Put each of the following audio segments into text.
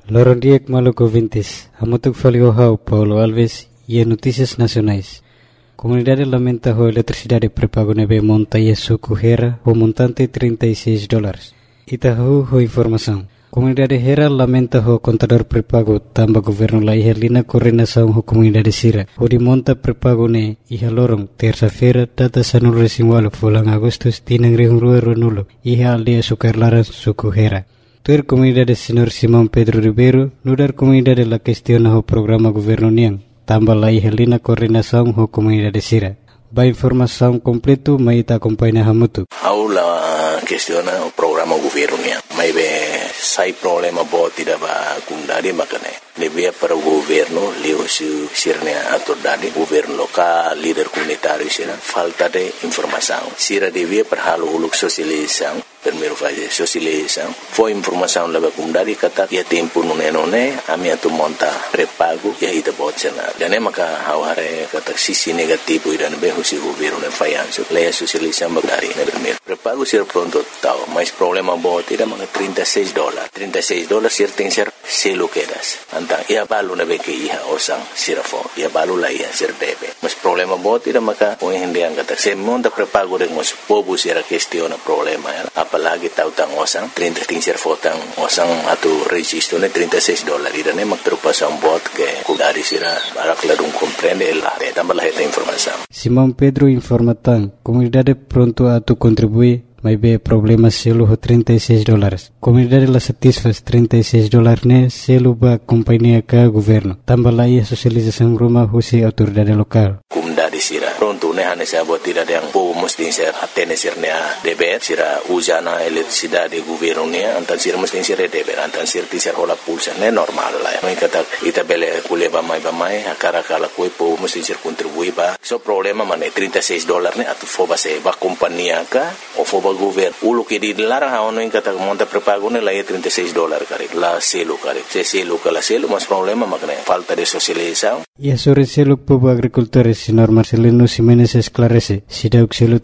Lorondiek Maluco Vintes, Amutuk Faliohau, Paulo Alves e Notícias Nacionais. Comunidade lamenta a eletricidade prepago nebe monta e suco Hera, o montante $36. Itahu ho informação. Comunidade Hera lamenta o contador prepago tamba governo la ihalina coordenação ho comunidade Sira. O de monta prepago ne iha lorong terça-feira data sanul resimwalo fulang Agustus tinang rihungrua ronulo iha aldea sukarlaran suco Hera. Tuer comunidade Senhor Simão Pedro Ribeiro, nudar comunidade la questiona o programa governo niang, tamba la ihalina coordenação ho comunidade Sira. Ba informação completo mai ta acompanha hamutu. Aula questiona o programa governo niang. Mai be sai problema boti da ba kundari makane. Devia para o governo, leo sirne autoridade, governo local, líder comunitário sira, falta de informação. Sira devia para halo uluk socialização, primeiro fazer socialização. Foi informação lá para comunidade kata ia tempo nune a minha tu monta prepago e aí da botsena. Dan maka haware kata sisi negativo ida be husi governo ne fayanso. Leia socialização bagari ne primeiro. Prepago sira pronto tau, mas problema boti da maka $36. $36 sir tem ser selo quedas. Antang ia balu na beke iha osang sirafo ia balu la iha sir debe mas problema bot ida maka o hindi ang kata se monta prepago de mas pobu sira questiona problema apalagi tautang osang 30 sir fotang osang atu registro ne $36 ida ne magtrupasan bot ke kudari sira barak ladung comprende la de tambah esta informação. Simão Pedro informatan comunidade pronto a tu contribuir. Mas be problema selo ho $36. Comunidade la satisfaz $36 ne selo ba companhia ka governo. Tambah la ia socialização rumah husi autoridade lokal. Comunidade sira pronto ne hane sa botira yang po mesti ser atene sirnya deber sira usana eletricidade governo ne antan sira mesti sira deber antan sira tisar hola pulsa ne normal la. Mai kata ita bele kuleba mai akara kala koi po mesti sir contribui ba. So problema mane $36 ne atu foba se ba companhia ka o foba governo ulo que di larang haono in kata monta prepago ne la $36 kare la selo kare se selo kala selo mas problema makne falta de socialização. E sobre selo povo agricultores senhor Marcelino Ximenes esclarece si dauk selo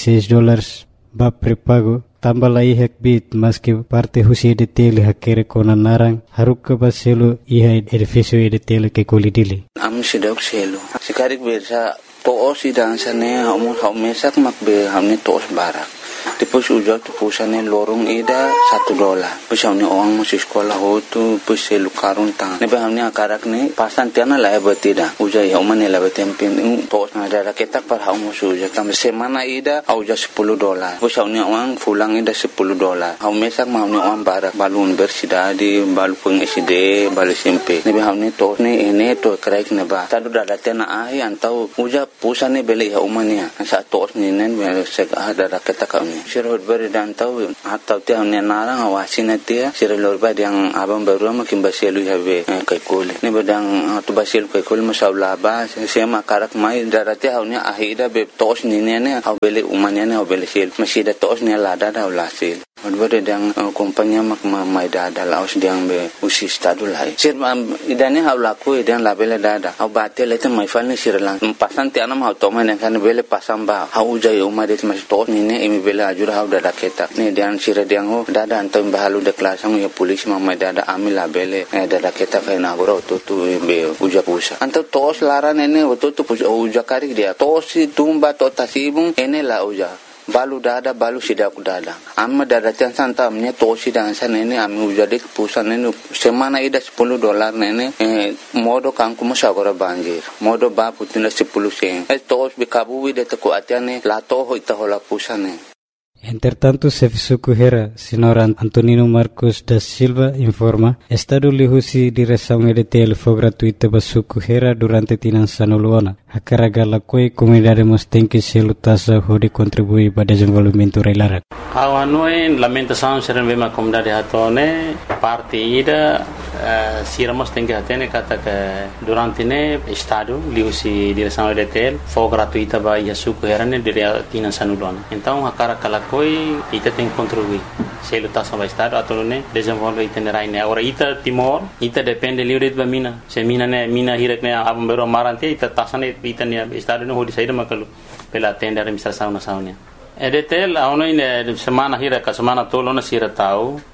$36 ba prepago tambah la ihak bit mas que parte husi de tele hakere kona narang haruk ba selo iha edificio de tele que kolidili am si dauk selo sikarik bersa to si dansane hamu mesak makbe hamne tos barak. Depois ujar tu pusane lorong ida $1. Pusane orang masih sekolah hotu pusel karun tang. Nebe hamne akarak ne pasan tiana la betida. Ujar ya umane la betempin tos ada raketak par hamu suja kam semana ida auja $10. Pusane orang fulang ida $10. Hamu mesak hamne orang barak balun bersida di balu peng SD balu SMP. Nebe hamne tos ne ene to kraik neba. Tadu dada tiana ahi antau ujar pusane beli ya umane. Sa tos ne nen sek ada raketak Sirot beri dan tahu atau tiang nenarang awasin dia sirot beri yang abang baru makin basilu habe kaikul ni bedang tu basilu kaikul masalah bah saya makarak mai darati haunya ahida be tos ni ne au beli umanya ne au beli sil masih ada tos ni lada dah ulasil Odbere dang kompanya mak mai dada laos diang be usi stadu lai. Sir idane hau laku idang labele dada. Hau bate lete mai falni sirlang. Pasan ti anam hau toma ne kan bele pasang ba. Hau jai umade mas to ni ne imi bele ajur hau dada keta. Ne diang sir diang ho dada antam bahalu de klasang ya polisi mai dada ami labele dada keta kai na goro tu be uja pusa. Antam tos laran ene tu uja kari dia. Tosi tumba to tasibung ene la uja. Balu dada balu sidak dada amma dada tiang santa amnya tosi dan sana ini ami ujade pusan ini semana ida $10 nene modo kangku musagora banjir modo ba putina 10 sen tos bikabu wide teko atiane la toho ita hola pusane. Entretanto, Serviço Hera, senhor Antonino Marcos da Silva, informa, Estado lihusi direção EDTL foi gratuita para Suco Hera durante Tinançano Luana. A carga lakoi comunidade mostém que se lutassa de contribuir para o desenvolvimento reilarak. A noi lamentação ser uma comunidade hatone parte ida siramos tem que atene kata que durante ne Estado lihusi direção EDTL foi gratuita para Suco Hera ne dire Tinançano Luana. Então a carga lakoi ita tem que contribuir. Se lutassa para Estado atau ne desenvolve itinerai ne. Ora ita Timor ita depende livre de mina. Se mina ne mina hirak ne abang bero marante ita tasane ita ne Estado ne hodi saída makalu pela tenda administração nacional. EDTL a ono ine semana hira ka semana tolo na sira tau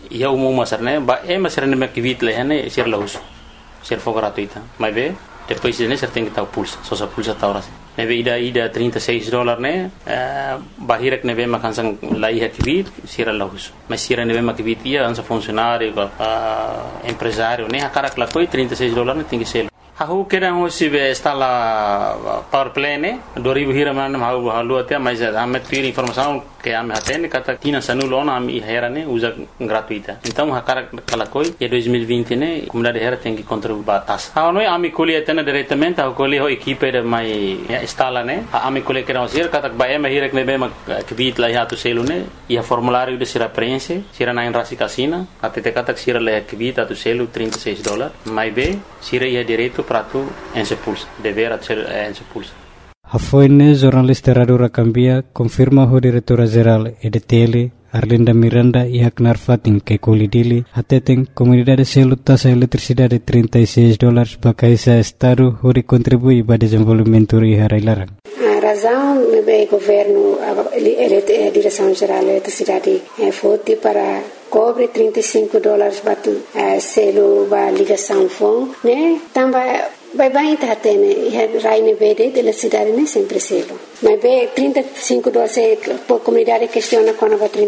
ia umum masarne ba masarne me kivit lehane sir lahus sir for gratuita mas be depois ne ser tem que tal pulsa só sa pulsa ta horas nebe ida $36 ne bahirek nebe makan sang lai kivit sir lahus mas sir nebe makivit ia ansa funcionário empresário ne akarak la koi $36 ne tem que ser Hahu kira hosi be stala power play ne 2000 hira man halu halu até mas ame ter informação que ame atende kata tina sanulona ame hera ne usa gratuita então hakara kalakoi e 2020 ne comunidade hera tem que contribuir batas ha no ame colhe atende diretamente a colhe ho equipe de mai instala ne ame colhe kira hosi kata ba ame hira ne be ma kvit la hatu selu ne e formulário de sira prense sira na rasi casina até kata sira la kvit atu selu $36 mai be sira ia direito para tu ensepulsa dever ser ensepulsa. Hafoine jornalista Radura Cambia confirma o diretora-geral EDTL Arlinda Miranda e Aknar Fatin que colidili ateten comunidade selo taxa eletricidade $36 para esse estado onde contribui para o desenvolvimento e harailarang. A razão do governo, a direção-geral da eletricidade foi para cobre $35 para selo para ligação phone, né? Também vai tá tendo raine verde de eletricidade né sempre selo. Mas be $35 por comunidade questiona quando vai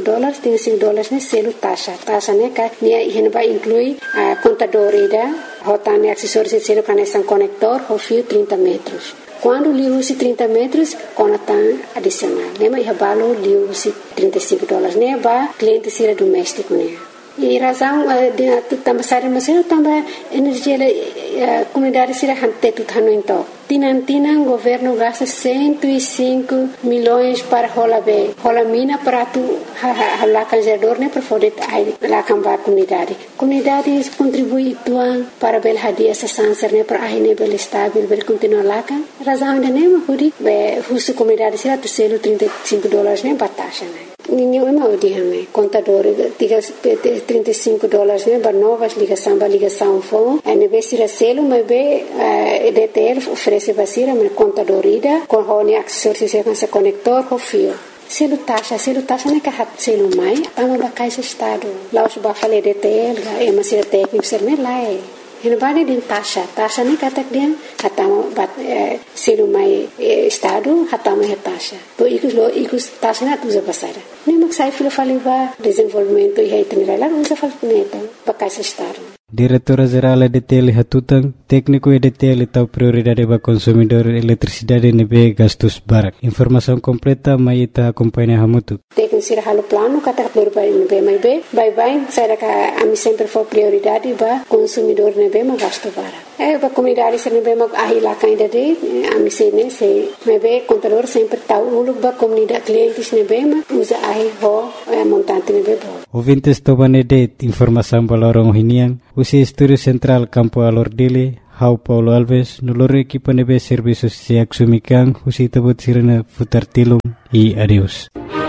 $35 né selo taxa né que vai incluir a contador ida, rotane acessórios de selo conexão conector, o fio 30 metros. Quando liu se 30 metros, conectam adicional. Lembra ia balo liu se $35 né ba cliente sira doméstico né. E razão de também sair mas eu também energia comunidade sira hante tudo hano então. Tinan governo gasta 105 milhões para rola mina para tu lá canjador né para poder lá cambar comunidade contribui tuan para bel hadia essa sanser né para aí bel estável bel continuar lá kan razão ainda nem huri be husu comunidade sira tu selo $35 né batasha né ninho é mau dia né contador tiga $35 né para novas ligação phone é be sira selo mas be EDTL oferece basira men contadorida com hone acessórios e com conector o fio selo taxa né que hat selo mai ama ba caixa estado lá os ba fale EDTL é uma sira técnico ser né lá é Hinabani din taxa ni katak dia hatama bat selo mai estado hatama taxa to ikus taxa na tuza pasara ni maksai filo faliba desenvolvimento e itinerário lá usa falneta ba caixa estado Diretora-geral EDTL Hatutang, técnico EDTL tau prioridade para consumidor eletricidade nebe gastos barak. Informação completa mai ita acompanha hamutu. Técnico sira halo plano kata prioridade nebe mai be, bye saya ka ami sempre for prioridade para consumidor nebe ma gasto barak. Ba comunidade sira nebe ma ahila kainda de ami sene se nebe contador sempre tau uluk ba comunidade clientes nebe ma usa ahi ho montante nebe bo. Ouvintes tobanede informação balorong hiniang usi Estúdio Central Campo Alordile, Hau Paulo Alves, noloro equipa nebe serviços se axumikan, usi tabut sirena futartilum e adeus.